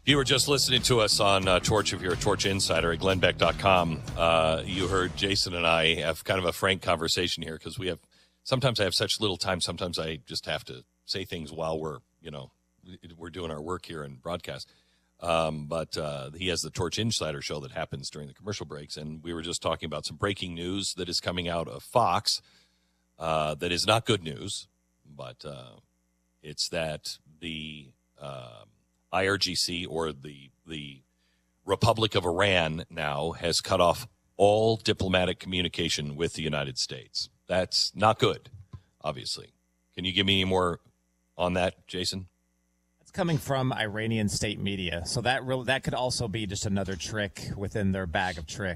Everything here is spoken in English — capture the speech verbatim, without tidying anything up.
If you were just listening to us on uh, Torch, if you're a Torch Insider at glenn beck dot com, uh, you heard Jason and I have kind of a frank conversation here because we have sometimes I have such little time. Sometimes I just have to say things while we're, you know, we're doing our work here and broadcast. Um, but uh, he has the Torch Insider show that happens during the commercial breaks. And we were just talking about some breaking news that is coming out of Fox uh, that is not good news. But uh, it's that the uh, I R G C, or the the Republic of Iran, now has cut off all diplomatic communication with the United States. That's not good, obviously. Can you give me any more on that, Jason? It's coming from Iranian state media, so that really, that could also be just another trick within their bag of tricks.